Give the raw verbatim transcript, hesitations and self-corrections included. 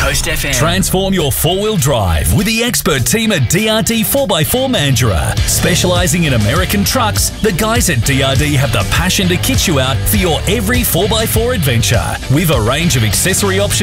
Coast F M. Transform your four-wheel drive with the expert team at D R D four by four Mandurah. Specialising in American trucks, the guys at D R D have the passion to kit you out for your every four by four adventure. With a range of accessory options